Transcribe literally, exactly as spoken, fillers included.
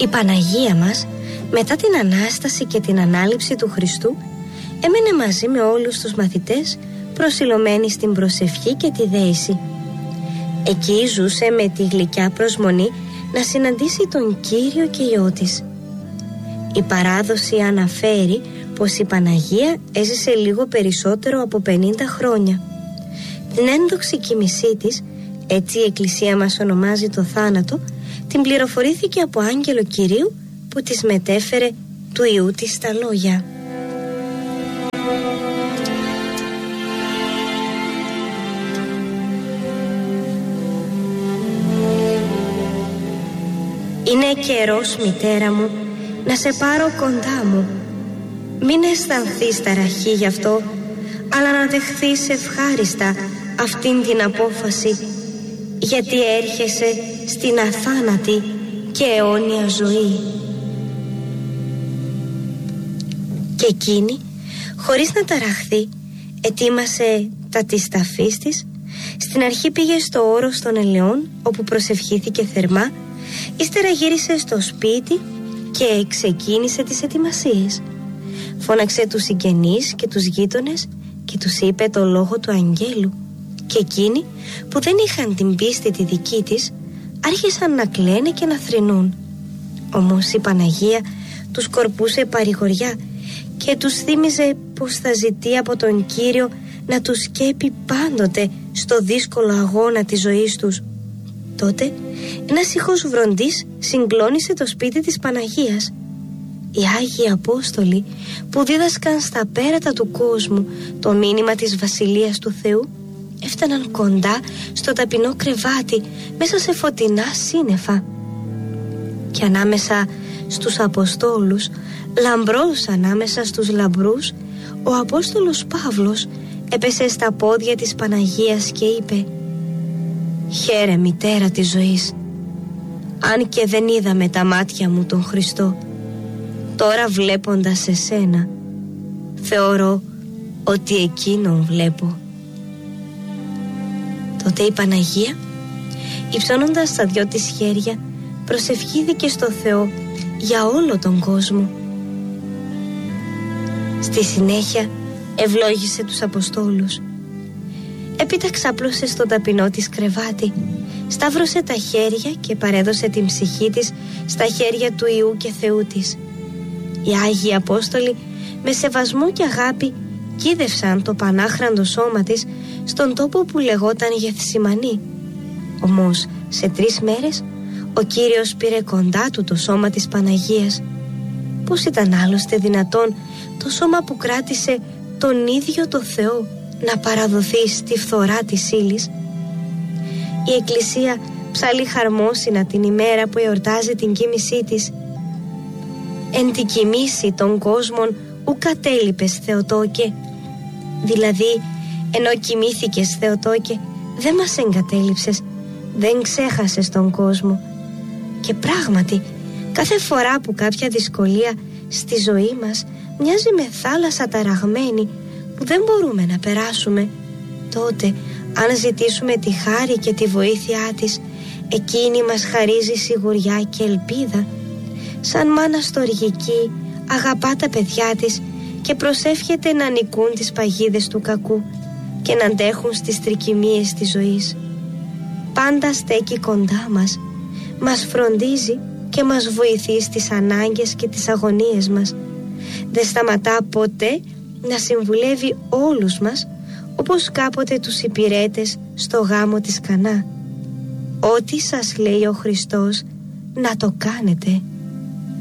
Η Παναγία μας, μετά την Ανάσταση και την Ανάληψη του Χριστού, έμενε μαζί με όλους τους μαθητές, προσιλωμένη στην προσευχή και τη δέηση. Εκεί ζούσε με τη γλυκιά προσμονή να συναντήσει τον Κύριο και Υιό της. Η παράδοση αναφέρει πως η Παναγία έζησε λίγο περισσότερο από πενήντα χρόνια. Την ένδοξη κοιμησή της, έτσι η Εκκλησία μας ονομάζει το θάνατο, την πληροφορήθηκε από άγγελο Κυρίου που της μετέφερε του Υιού της τα λόγια. Είναι καιρός, μητέρα μου, να σε πάρω κοντά μου. Μην αισθανθείς ταραχή γι' αυτό, αλλά να δεχθείς ευχάριστα αυτήν την απόφαση, γιατί έρχεσαι στην αθάνατη και αιώνια ζωή. Και εκείνη, χωρίς να ταραχθεί, ετοίμασε τα της ταφής της. Στην αρχή πήγε στο όρος των ελαιών, όπου προσευχήθηκε θερμά. Ύστερα γύρισε στο σπίτι και ξεκίνησε τις ετοιμασίες. Φώναξε τους συγγενείς και τους γείτονες και τους είπε το λόγο του αγγέλου. Και εκείνοι που δεν είχαν την πίστη τη δική της άρχισαν να κλαίνε και να θρηνούν. Όμως η Παναγία τους κορπούσε παρηγοριά και τους θύμιζε πως θα ζητεί από τον Κύριο να τους σκέπει πάντοτε στο δύσκολο αγώνα της ζωής τους. Τότε ένας ήχος βροντής συγκλώνησε το σπίτι της Παναγίας. Οι Άγιοι Απόστολοι που δίδασκαν στα πέρατα του κόσμου το μήνυμα της Βασιλείας του Θεού έφταναν κοντά στο ταπεινό κρεβάτι μέσα σε φωτεινά σύννεφα. Και ανάμεσα στους Αποστόλους, λαμπρός ανάμεσα στους λαμπρούς, ο Απόστολος Παύλος έπεσε στα πόδια της Παναγίας και είπε: «Χαίρε, μητέρα της ζωής, αν και δεν είδα με τα μάτια μου τον Χριστό, τώρα βλέποντας εσένα θεωρώ ότι εκείνον βλέπω». Τότε η Παναγία, υψώνοντας τα δυο της χέρια, προσευχήθηκε στο Θεό για όλο τον κόσμο. Στη συνέχεια ευλόγησε τους Αποστόλους. Έπειτα ξάπλωσε στο ταπεινό της κρεβάτι, σταύρωσε τα χέρια και παρέδωσε την ψυχή της στα χέρια του Υιού και Θεού της. Οι Άγιοι Απόστολοι με σεβασμό και αγάπη κοίδευσαν το πανάχραντο σώμα της στον τόπο που λεγόταν Γεθσιμανή. Όμως σε τρεις μέρες ο Κύριος πήρε κοντά του το σώμα της Παναγίας. Πώς ήταν άλλωστε δυνατόν το σώμα που κράτησε τον ίδιο το Θεό να παραδοθεί στη φθορά της ύλης? Η Εκκλησία ψαλεί χαρμόσυνα την ημέρα που εορτάζει την κοίμησή της. «Εν την κοιμήσει των κόσμων ου κατέλειπες, Θεοτόκε». Δηλαδή, ενώ κοιμήθηκες, Θεοτόκε, δεν μας εγκατέλειψες, δεν ξέχασες τον κόσμο. Και πράγματι, κάθε φορά που κάποια δυσκολία στη ζωή μας μοιάζει με θάλασσα ταραγμένη που δεν μπορούμε να περάσουμε, τότε αν ζητήσουμε τη χάρη και τη βοήθειά της, εκείνη μας χαρίζει σιγουριά και ελπίδα. Σαν μάνα στοργική αγαπά τα παιδιά της και προσεύχεται να νικούν τις παγίδες του κακού και να αντέχουν στις τρικυμίες της ζωής. Πάντα στέκει κοντά μας, μας φροντίζει και μας βοηθεί στις ανάγκες και τις αγωνίες μας. Δεν σταματά ποτέ να συμβουλεύει όλους μας, όπως κάποτε τους υπηρέτες στο γάμο της Κανά. Ό,τι σας λέει ο Χριστός να το κάνετε.